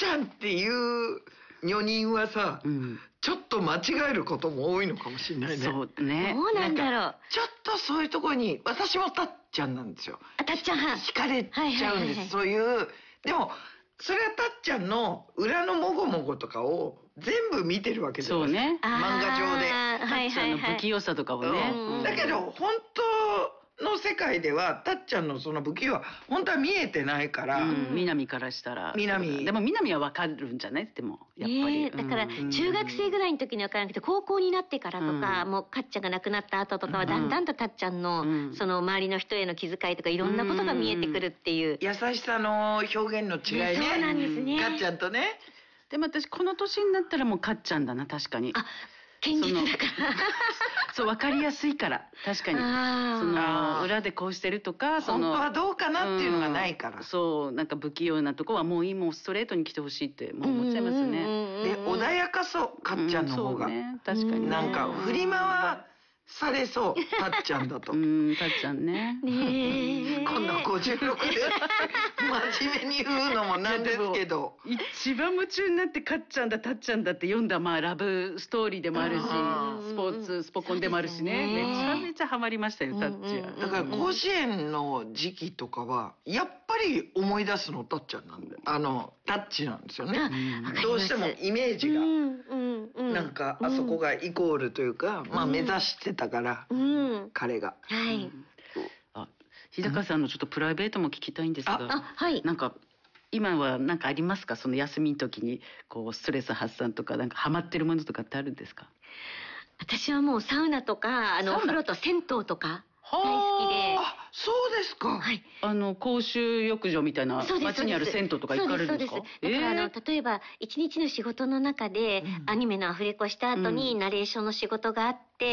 ゃんっていう女人はさ、ちょっと間違えることも多いのかもしれないね。 そうね。 どうなんだろう。 ちょっとそういうところに、私もたっちゃんなんですよ。 たっちゃん派。 惹かれちゃうんです。そういう、でも、それはたっちゃんの裏のもごもごとかを全部見てるわけじゃないですか。 そうね。 漫画上で。 たっちゃんの不器用さとかをね。 だけど、本当の世界ではたっちゃんのその不器用は本当は見えてないから、 南からしたら南でも南はわかるんじゃない？でもやっぱり、 だから中学生ぐらいの時には分からなくて、高校になってからとか、もうかっちゃんが亡くなった後とかはだんだんとたっちゃんの、その周りの人への気遣いとかいろんなことが見えてくるっていう、 優しさの表現の違いね。 そうなんですね。 かっちゃんとね。 でも私この年になったらもうかっちゃんだな、確かに。 堅実だからそう、分かりやすいから。確かにその裏でこうしてるとか、 本当はどうかなっていうのがないから、 そうなんか不器用なとこはもういい、もうストレートに来てほしいってもう思っちゃいますね。 で穏やかそう、かっちゃんの方が、 そうね、確かになんか振り回されそう、たっちゃんだと。 たっちゃんね。 今度56で真面目に言うのもなんですけど、 一番夢中になってかっちゃんだたっちゃんだって読んだ、まあラブストーリーでもあるし、スポコンでもあるしね、めちゃめちゃハマりましたよ、たっちゃん。 だから甲子園の時期とかはやっぱり思い出すのたっちゃんなんで、タッチなんですよね。どうしてもイメージがなんかあそこがイコールというか、まあ目指してたから、彼が。 はい。 日高さんのちょっとプライベートも聞きたいんですが、なんか今は何かありますか？その休みの時にこうストレス発散とか、なんかハマってるものとかってあるんですか？ 私はもうサウナとかお風呂と銭湯とか大好きで。 そうですか。 はい。 公衆浴場みたいな街にある銭湯とか行かれるんですか？ だから例えば一日の仕事の中でアニメのアフレコした後にナレーションの仕事があって、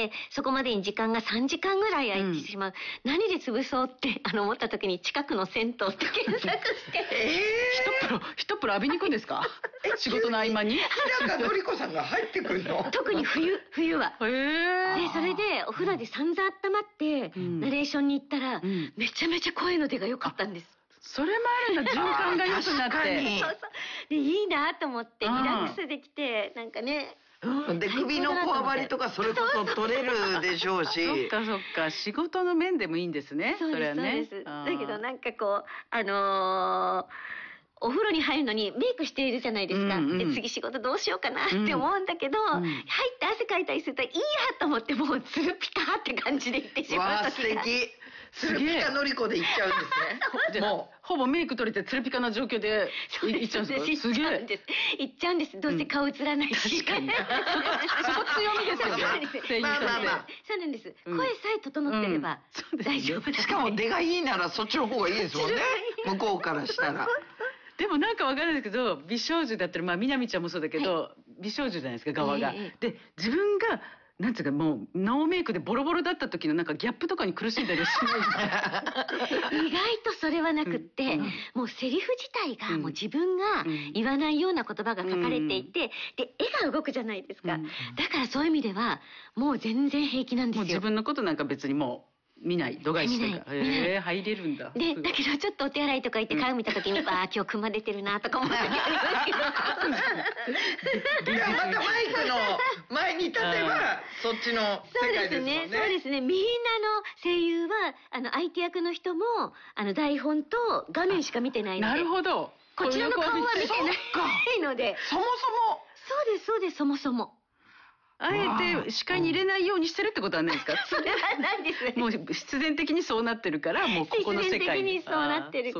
そこまでに時間が3時間ぐらい空いてしまう。何で潰そうって思った時に近くの銭湯って検索して一プロ浴びに行くんですか？仕事の合間に。 日高のり子さんが入ってくるの？ 特に冬は。でそれでお風呂で散々温まってナレーションに行ったらめちゃめちゃ声の出が良かったんです。 それもあるんだ、循環が良くなって。 そうでいいなと思ってリラックスできて、なんかね。 で首のこわばりとかそれこそ取れるでしょうし。 そっかそっか、仕事の面でもいいんですね。 そうです、そうです。だけどなんかこうお風呂に入るのにメイクしているじゃないですか。で次仕事どうしようかなって思うんだけど、入って汗かいたりするといいやと思ってもうツルピカって感じで行ってしまう時が。 わあ素敵。ツルピカのりこで行っちゃうんですね。 もうほぼメイク取れてツルピカな状況で行っちゃうんですか？すげえ。 行っちゃうんです。どうせ顔映らないし。 確かに。そこ強みですよね。 まあまあまあ。 そうなんです。声さえ整ってれば大丈夫。 しかも出がいいならそっちの方がいいですもんね。向こうからしたら。 でもなんかわかるんですけど、美少女だったらまあみなみちゃんもそうだけど、美少女じゃないですか側が。で自分がなんていうかもうノーメイクでボロボロだった時のなんかギャップとかに苦しんだりしない意外とそれはなくって、もうセリフ自体がもう自分が言わないような言葉が書かれていて、で絵が動くじゃないですか。だからそういう意味ではもう全然平気なんですよ。 もう自分のことなんか別にもう見ない、度外視とか。入れるんだ。 でだけどちょっとお手洗いとか行って鏡見た時に今日クマ出てるなとか思う時ありますけど。 いやまたマイクの前に立てばそっちの世界ですもんね。 そうですね。みんなの声優は相手役の人も台本と画面しか見てないので。 なるほど。 こちらの顔は見てないので。 そもそも。 そうですそもそも。 あえて視界に入れないようにしてるってことはないですか？ それはないです。 もう必然的にそうなってるから、もうここの世界。 必然的にそうなってるから。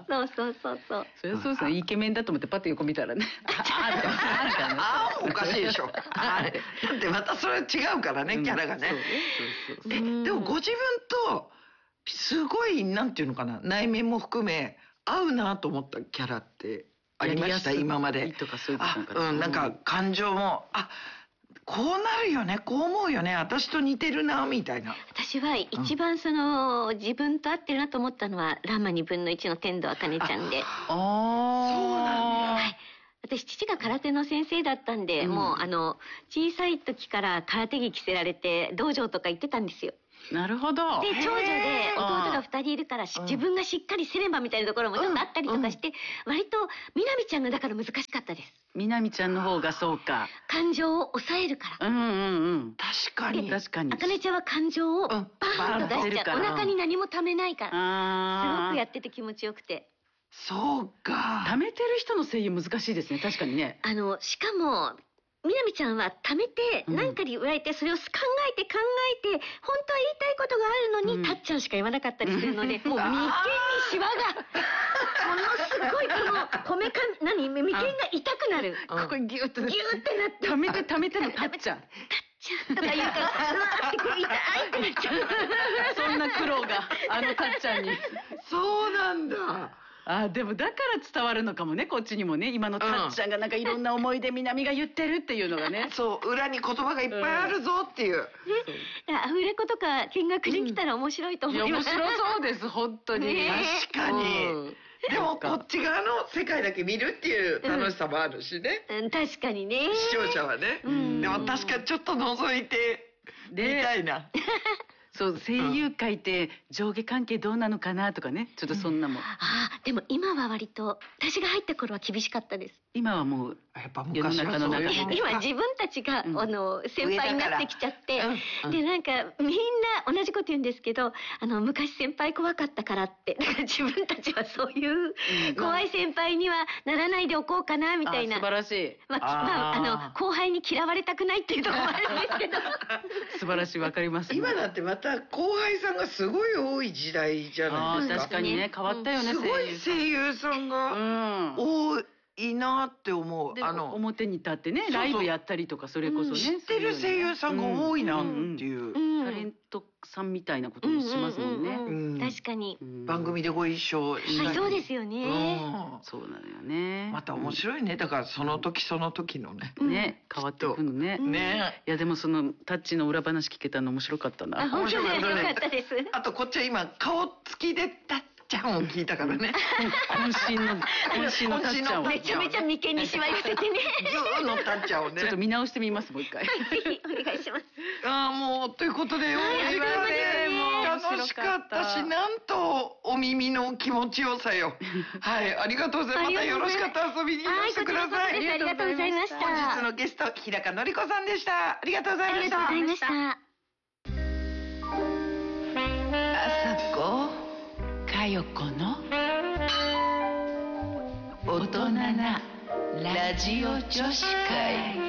そう。 そりゃそうですね。イケメンだと思ってパッと横見たらね。 おかしいでしょ。だってまたそれ違うからね、キャラがね。でもご自分とすごいなんていうのかな、内面も含め合うなと思ったキャラってありました今まで。なんか感情もこうなるよね、こう思うよね、私と似てるなみたいな。 私は一番自分と合ってるなと思ったのはランマ2分の1の天童茜ちゃんで。 そうなんだ。 私父が空手の先生だったんで、もう小さい時から空手着着せられて道場とか行ってたんですよ。 なるほど。 で長女で弟が2人いるから自分がしっかりせねばみたいなところもちょっとあったりとかして、割とみなみちゃんがだから難しかったです。 みなみちゃんの方がそうか。 感情を抑えるから。 確かに。 確かに。 あかねちゃんは感情をバーンと出しちゃう。お腹に何もためないから。すごくやってて気持ちよくて。 そうか。 溜めてる人の声優難しいですね。確かにね。 しかもみなみちゃんは溜めて何かに言われてそれを考えて本当は言いたいことがあるのにたっちゃんしか言わなかったりするので、もう眉間にシワがものすごいこの眉間が痛くなる。 ここにギュッとなって溜めてのたっちゃんとか言うからうわーってこう痛いってなっちゃう。 そんな苦労がたっちゃんに。 そうなんだ。 でもだから伝わるのかもね、こっちにもね。今のたっちゃんがなんかいろんな思い出南が言ってるっていうのがね。 そう裏に言葉がいっぱいあるぞっていう。 アフレコとか見学できたら面白いと思います。 面白そうです本当に。 確かに。でもこっち側の世界だけ見るっていう楽しさもあるしね。 確かにね。 視聴者はね。でも確かにちょっと覗いてみたいな。 そう声優界って上下関係どうなのかなとかね、ちょっとそんなもん。 でも今は割と私が入った頃は厳しかったです。 今はもうやっぱ世の中の中で今自分たちが先輩になってきちゃってでなんかみんな同じこと言うんですけど昔先輩怖かったからってだから自分たちはそういう怖い先輩にはならないでおこうかなみたいな。 素晴らしい。 後輩に嫌われたくないっていうところもあるんですけど素晴らしい。わかります。 今だってまた後輩さんがすごい多い時代じゃないですか。 確かにね変わったよね。 すごい声優さんが多いなって思う。 表に立ってねライブやったりとかそれこそね。 知ってる声優さんが多いなっていう。 タレントさんみたいなこともしますもんね。 確かに。 番組でご一緒したり。 そうですよね。 そうなのよね。 また面白いね。だからその時その時のね。 ね変わっていくのね。 ね。 いやでもそのタッチの裏話聞けたの面白かったな。 面白かったです。 あとこっちは今顔つきでタッちゃんを聞いたからね。 渾身のタッちゃんを。 めちゃめちゃ眉間にしわ寄せてね。 ズーのタッちゃんをね。 ちょっと見直してみますもう一回。 ぜひお願いします。 もうということでお時間で楽しかったし、なんとお耳の気持ちよさよ。はいありがとうございます。またよろしかったら遊びにいらしてください。 ありがとうございました。 本日のゲスト日高のり子さんでした。ありがとうございました。 ありがとうございました。 あさこかよこの大人なラジオ女子会。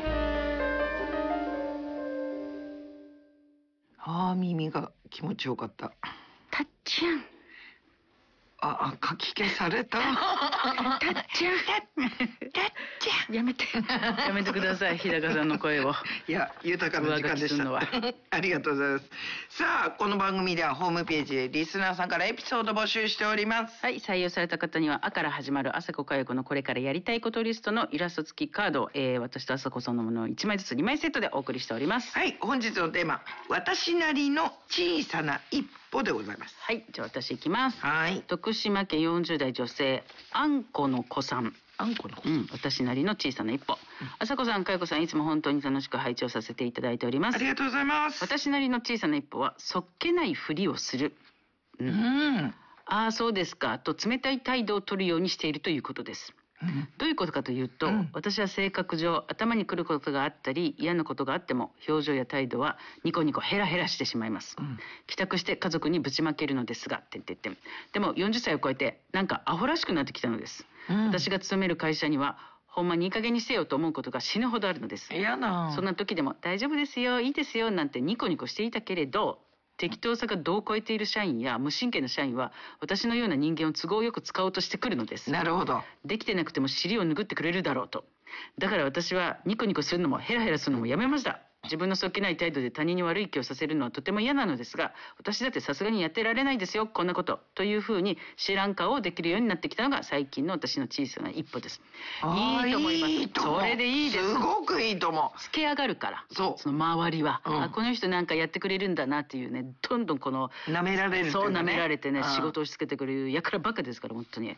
耳が気持ちよかった。 たっちゃん。 かき消された。 たっちゃん。やめてください日高さんの声を。 いや豊かな時間でした。ありがとうございます。さあこの番組ではホームページでリスナーさんからエピソード募集しております。 はい、採用された方には「あ」から始まるあさこかよこのこれからやりたいことリストのイラスト付きカードを、私とあさこさんのものを1枚ずつ2枚セットでお送りしております。 はい、本日のテーマ私なりの小さな一歩でございます。 はい、じゃあ私いきます。 はい。 徳島県40代女性あんこの子さん。私なりの小さな一歩。あさこさんかよこさんいつも本当に楽しく拝聴させていただいております。 ありがとうございます。 私なりの小さな一歩はそっけないふりをする。ああそうですかと冷たい態度を取るようにしているということです。どういうことかというと、私は性格上頭にくることがあったり嫌なことがあっても表情や態度はニコニコヘラヘラしてしまいます。帰宅して家族にぶちまけるのですがでも40歳を超えてなんかアホらしくなってきたのです。私が勤める会社にはほんまにいい加減にせよと思うことが死ぬほどあるのです。 嫌な。 そんな時でも大丈夫ですよいいですよなんてニコニコしていたけれど、適当さが度を超えている社員や無神経な社員は私のような人間を都合よく使おうとしてくるのです。 なるほど。 できてなくても尻を拭ってくれるだろうと。だから私はニコニコするのもヘラヘラするのもやめました。自分のそっけない態度で他人に悪い気をさせるのはとても嫌なのですが、私だってさすがにやってられないですよこんなことというふうに知らん顔をできるようになってきたのが最近の私の小さな一歩です。いいと思います。それでいいです。 すごくいいと思う。 つけ上がるからその周りは、この人なんかやってくれるんだなっていうね、どんどんこの舐められるっていうね。 そう舐められてね、仕事をしつけてくれるやからばっかですから本当に。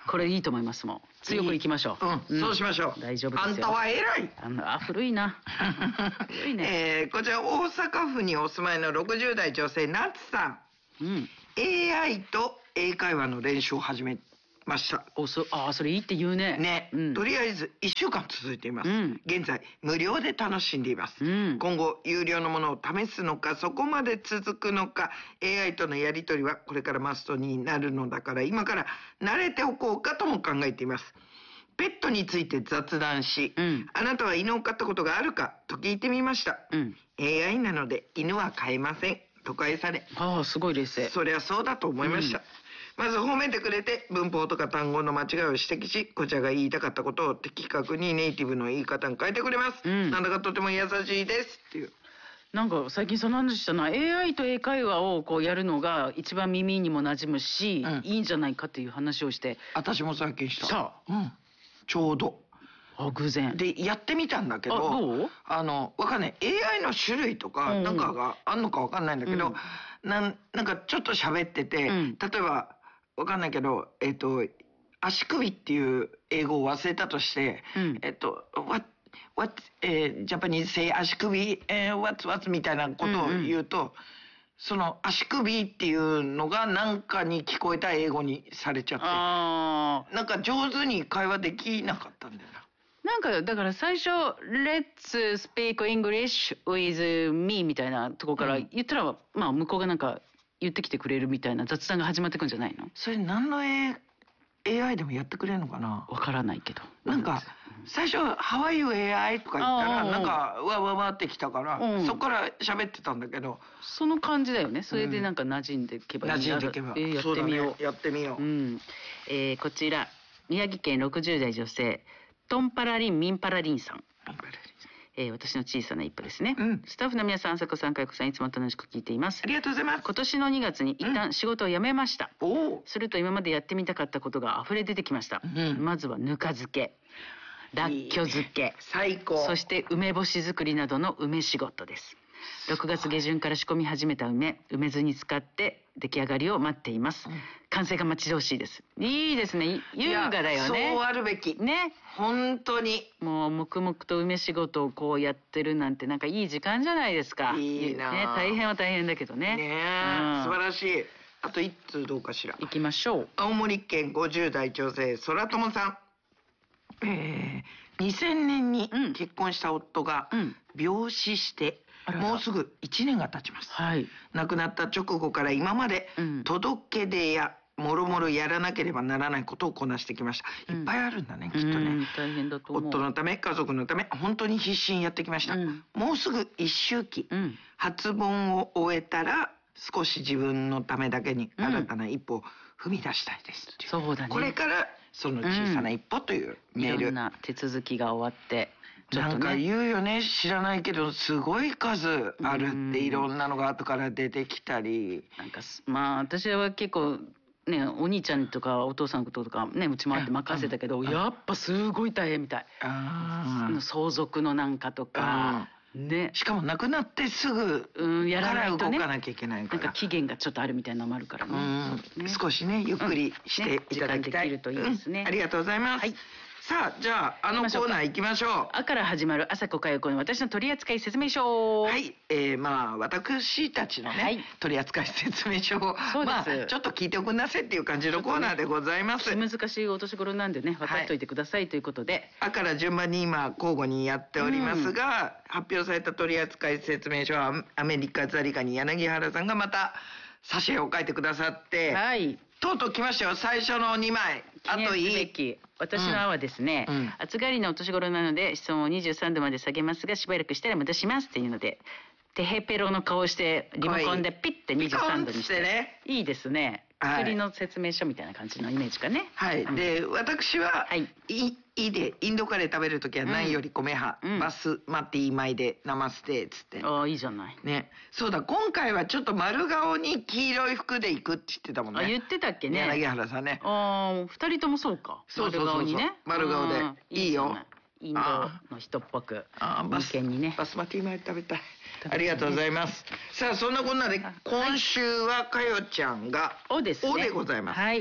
これいいと思いますもん。強くいきましょう。 そうしましょう。 大丈夫ですよ。 あんたは偉い。 古いな。古いね。 こちら大阪府にお住まいの60代女性ナツさん。AI と英会話の練習を始めました。 それいいって言うね。 ね、とりあえず1週間続いています。現在無料で楽しんでいます。今後有料のものを試すのか、そこまで続くのか、 AI とのやり取りはこれからマストになるのだから今から慣れておこうかとも考えています。ペットについて雑談し、あなたは犬を飼ったことがあるかと聞いてみました。AI なので犬は飼えませんと返され、 すごい冷静。 そりゃそうだと思いました。まず褒めてくれて文法とか単語の間違いを指摘し、こちらが言いたかったことを的確にネイティブの言い方に変えてくれます。なんだかとても優しいですっていう。 なんか最近その話したな。 AI と英会話をこうやるのが一番耳にも馴染むし、いいんじゃないかっていう話をして。 私も最近した。ちょうど偶然でやってみたんだけど、わかんない AI の種類とかなんかがあんのかわかんないんだけど、なんかちょっと喋ってて、例えばわかんないけど、足首っていう英語を忘れたとして、what Japanese say 足首、what みたいなことを言うと、その足首っていうのがなんかに聞こえた英語にされちゃって、なんか上手に会話できなかったんだよな。 なんかだから最初「Let's speak English with me」みたいなとこから言ったら、向こうがなんか言ってきてくれるみたいな雑談が始まってくんじゃないの？ それ何のAI でもやってくれるのかな？ わからないけど、 なんか最初「How are you AI?」とか言ったらなんかわわわってきたから、そこから喋ってたんだけど、 その感じだよね。それでなんか馴染んでいけばいいな。 馴染んでいけば、 やってみよう。 やってみよう。 こちら宮城県60代女性トンパラリンミンパラリンさん。私の小さな一歩ですね。スタッフの皆さん、朝子さん、かよこさん、いつも楽しく聞いています。 ありがとうございます。 今年の2月に一旦仕事を辞めました。すると今までやってみたかったことが溢れ出てきました。まずはぬか漬け、らっきょ漬け、 最高。 そして梅干し作りなどの梅仕事です。6月下旬から仕込み始めた梅酢に使って出来上がりを待っています。完成が待ち遠しいです。いいですね。優雅だよね。 そうあるべきね。本当にもう黙々と梅仕事をこうやってるなんてなんかいい時間じゃないですか。 いいな、 ね、大変は大変だけどね。 素晴らしい。あと1通どうかしら。 行きましょう。 青森県50代女性空友さん。2000年に結婚した夫が病死して、もうすぐ1年が経ちます。亡くなった直後から今まで届け出やもろもろやらなければならないことをこなしてきました。いっぱいあるんだね、きっとね。 大変だと思う。 夫のため家族のため本当に必死にやってきました。もうすぐ一周期、初盆を終えたら少し自分のためだけに新たな一歩を踏み出したいです。 そうだね。 これからその小さな一歩というメール、 いろんな手続きが終わってなんか言うよね、知らないけどすごい数あるって、いろんなのが後から出てきたり、 なんか私は結構ね、お兄ちゃんとかお父さんのこととかね、うちもあって任せたけど、やっぱすごい大変みたい。相続のなんかとかね、 しかも亡くなってすぐやらないとね、 動かなきゃいけないから、 なんか期限がちょっとあるみたいなのもあるからね。 少しねゆっくりしていただきたい。 時間できるといいですね。 ありがとうございます。さあ、じゃあのコーナー行きましょう。 あから始まる朝子佳代子の私の取扱説明書。 私たちのね、取扱説明書をちょっと聞いておくんなせっていう感じのコーナーでございます。 難しいお年頃なんでね、分かっといてくださいということで、 あから順番に今交互にやっておりますが、発表された取扱説明書はアメリカザリガニ柳原さんがまた挿絵を描いてくださって、とうとう来ましたよ、最初の2枚。あといい。 私の案はですね、暑がりのお年頃なので室温を23度まで下げますが、しばらくしたら戻しますっていうので、テヘペロの顔してリモコンでピッて23度にしてね。いいですね。薬の説明書みたいな感じのイメージかね。 で私はインドカレー食べるときは何より米派、バスマティ米でナマステっつって。 いいじゃないね。そうだ、今回はちょっと丸顔に黄色い服で行くって言ってたもんね。 言ってたっけね、 柳原さんね。 2人ともそうか。 丸顔にね、丸顔でいいよ。 インドの人っぽく真剣にね。 バスマティ米食べたい。ありがとうございます。さあ、そんなこんなで今週はかよちゃんが「お」でございます。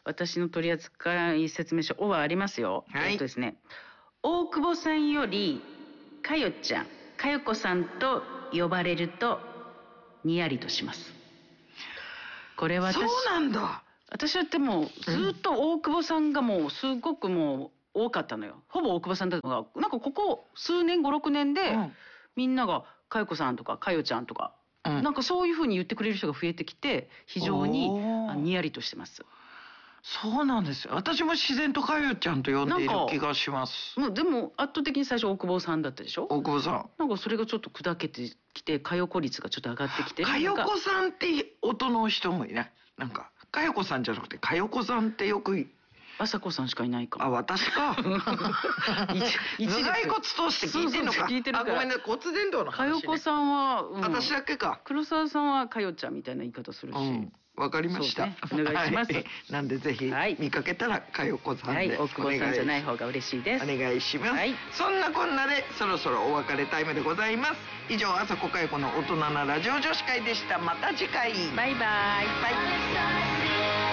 私の取扱説明書「お」はありますよ。 はい。 ですね、大久保さんよりかよちゃん、かよこさんと呼ばれるとにやりとします。これはそうなんだ。 私はでもずっと大久保さんがもうすごくもう多かったのよ。ほぼ大久保さんだったのが、なんかここ数年5、6年で、みんながかよこさんとかかよちゃんとか、なんかそういう風に言ってくれる人が増えてきて、非常ににやりとしてます。 そうなんですよ。私も自然とかよちゃんと呼んでいる気がします。 でも圧倒的に最初大久保さんだったでしょ。 大久保さん。 なんかそれがちょっと砕けてきて、かよこ率がちょっと上がってきて。 かよこさんって音の人もいない。なんかかよこさんじゃなくてかよこさんってよく。 朝子さんしかいないかも。 あ、私か。頭蓋骨通して聞いてんのか。あ、ごめんね、骨伝導の話ね。 かよこさんは、 私だけか。 黒沢さんはかよちゃんみたいな言い方するし。 わかりました。 お願いします。 なんでぜひ見かけたらかよこさんで。 大久保さんじゃない方が嬉しいです。 お願いします。そんなこんなでそろそろお別れタイムでございます。以上、朝子かよこの大人なラジオ女子会でした。また次回。 バイバイ。バイ。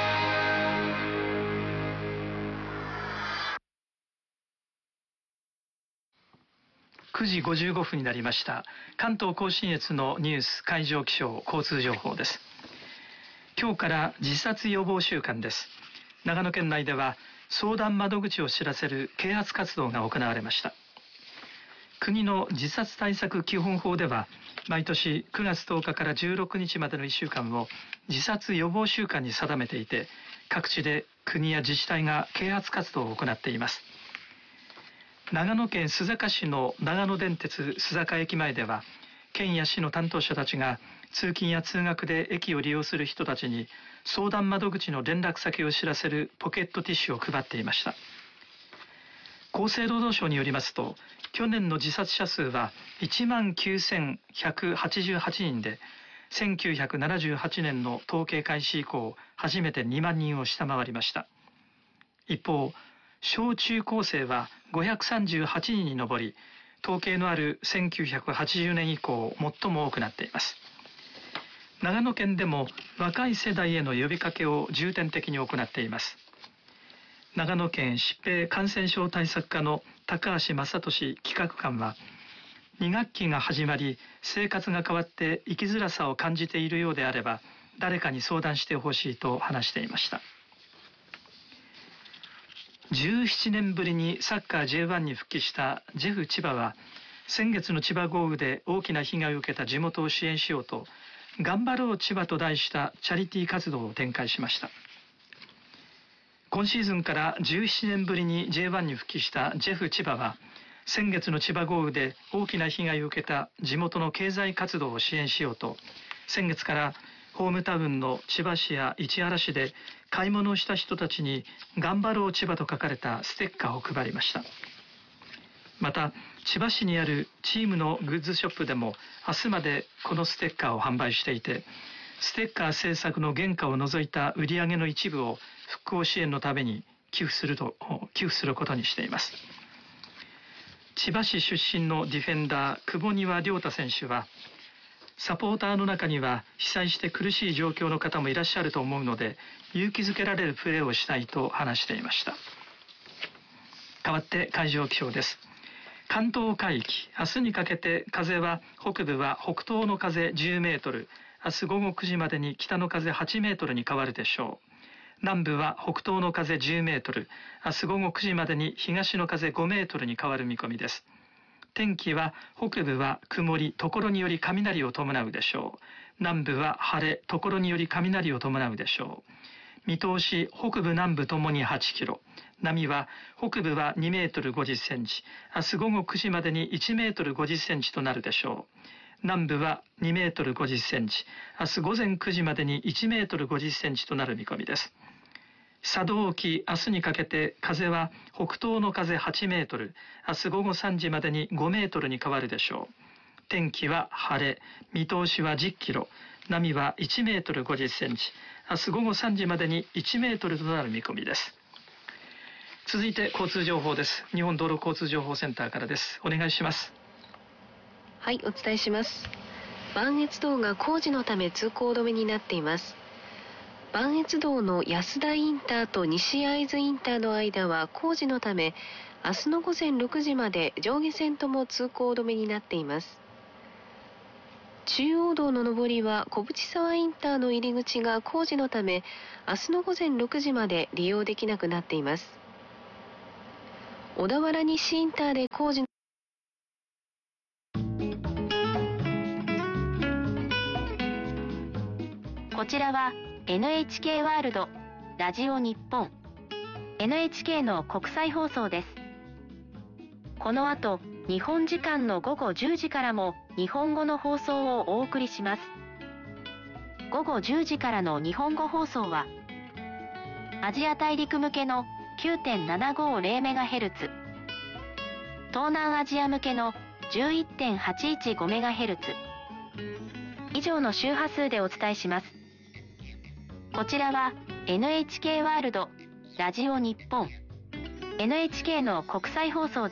9時55分になりました。関東甲信越のニュース、海上気象、交通情報です。今日から自殺予防週間です。長野県内では相談窓口を知らせる啓発活動が行われました。国の自殺対策基本法では、毎年9月10日から16日までの1週間を自殺予防週間に定めていて、各地で国や自治体が啓発活動を行っています。長野県須坂市の長野電鉄須坂駅前では、県や市の担当者たちが通勤や通学で駅を利用する人たちに相談窓口の連絡先を知らせるポケットティッシュを配っていました。厚生労働省によりますと、去年の自殺者数は19,188人で、1978年の統計開始以降初めて2万人を下回りました。一方、小中高生は538人に上り、統計のある1980年以降最も多くなっています。長野県でも若い世代への呼びかけを重点的に行っています。長野県疾病感染症対策課の高橋正俊企画官は、2学期が始まり生活が変わって生きづらさを感じているようであれば誰かに相談してほしいと話していました。17年ぶりにサッカー J1 に復帰したジェフ千葉は、先月の千葉豪雨で大きな被害を受けた地元を支援しようと、頑張ろう千葉と題したチャリティー活動を展開しました。今シーズンから17年ぶりに J1 に復帰したジェフ千葉は、先月の千葉豪雨で大きな被害を受けた地元の経済活動を支援しようと、先月からホームタウンの千葉市や市原市で買い物をした人たちに頑張ろう千葉と書かれたステッカーを配りました。また千葉市にあるチームのグッズショップでも明日までこのステッカーを販売していて、ステッカー制作の原価を除いた売り上げの一部を復興支援のために寄付することにしています。千葉市出身のディフェンダー久保庭亮太選手は、サポーターの中には被災して苦しい状況の方もいらっしゃると思うので、勇気づけられるプレーをしたいと話していました。代わって海上気象です。関東海域、明日にかけて風は北部は北東の風10メートル、明日午後9時までに北の風8メートルに変わるでしょう。南部は北東の風10メートル、明日午後9時までに東の風5メートルに変わる見込みです。天気は北部は曇り、ところにより雷を伴うでしょう。南部は晴れ、ところにより雷を伴うでしょう。見通し、北部南部ともに8キロ。波は北部は2メートル50センチ、明日午後9時までに1メートル50センチとなるでしょう。南部は2メートル50センチ、明日午前9時までに1メートル50センチとなる見込みです。佐渡沖、明日にかけて風は北東の風8メートル、明日午後3時までに5メートルに変わるでしょう。天気は晴れ、見通しは10キロ、波は1メートル50センチ、明日午後3時までに1メートルとなる見込みです。続いて交通情報です。日本道路交通情報センターからです。お願いします。 はい、お伝えします。磐越道が工事のため通行止めになっています。 磐越道の安田インターと西会津インターの間は工事のため、明日の午前6時まで上下線とも通行止めになっています。中央道の上りは小淵沢インターの入り口が工事のため、明日の午前6時まで利用できなくなっています。小田原西インターで工事。 こちらは NHK ワールドラジオ日本 NHK の国際放送です。この後日本時間の午後10時からも日本語の放送をお送りします。午後10時からの日本語放送はアジア大陸向けの 9.750MHz、 東南アジア向けの 11.815MHz 以上の周波数でお伝えします。こちらは NHK ワールドラジオ日本 NHK の国際放送です。